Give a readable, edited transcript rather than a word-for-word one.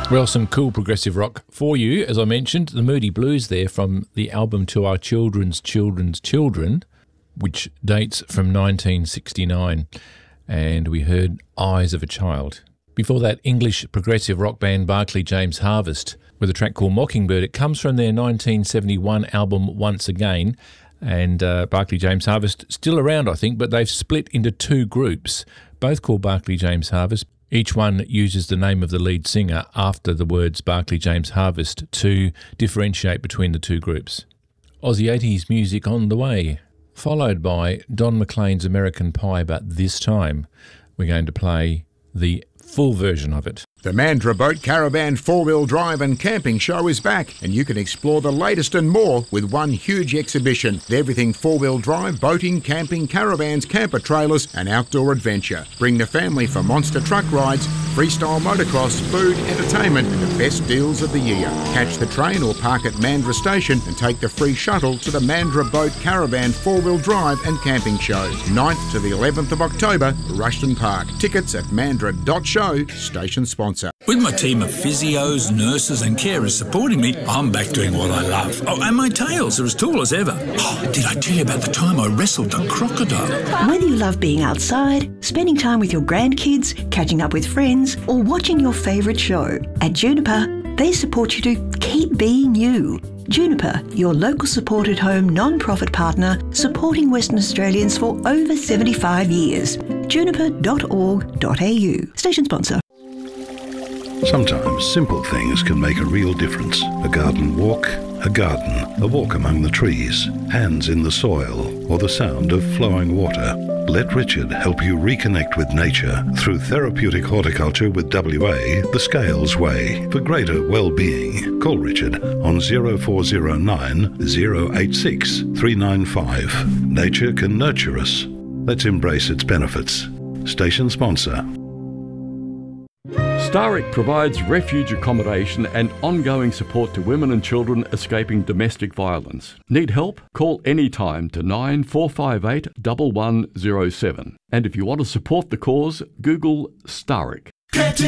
Well, some cool progressive rock for you. As I mentioned, the Moody Blues there from the album To Our Children's Children's Children, which dates from 1969. And we heard Eyes of a Child. Before that, English progressive rock band Barclay James Harvest with a track called Mockingbird. It comes from their 1971 album Once Again. And Barclay James Harvest still around, I think, but they've split into two groups, both called Barclay James Harvest. Each one uses the name of the lead singer after the words Barclay James Harvest to differentiate between the two groups. Aussie 80s music on the way, followed by Don McLean's American Pie, but this time we're going to play the full version of it. The Mandurah Boat Caravan 4-wheel drive and camping show is back, and you can explore the latest and more with one huge exhibition. Everything 4-wheel drive, boating, camping, caravans, camper trailers and outdoor adventure. Bring the family for monster truck rides, freestyle motocross, food, entertainment and the best deals of the year. Catch the train or park at Mandurah Station and take the free shuttle to the Mandurah Boat Caravan 4-wheel drive and camping show. 9th to the 11th of October, Rushton Park. Tickets at mandurah.show, station sponsor. With my team of physios, nurses and carers supporting me, I'm back doing what I love. Oh, and my tails are as tall as ever. Oh, did I tell you about the time I wrestled a crocodile? Whether you love being outside, spending time with your grandkids, catching up with friends, or watching your favourite show, at Juniper, they support you to keep being you. Juniper, your local supported home non-profit partner, supporting Western Australians for over 75 years. juniper.org.au. Station sponsor. Sometimes simple things can make a real difference. A garden walk, a garden, a walk among the trees, hands in the soil, or the sound of flowing water. Let Richard help you reconnect with nature through therapeutic horticulture with WA, the Scales Way. For greater well-being, call Richard on 0409 086 395. Nature can nurture us. Let's embrace its benefits. Station sponsor. Staric provides refuge accommodation and ongoing support to women and children escaping domestic violence. Need help? Call anytime to 9458 1107. And if you want to support the cause, Google Staric.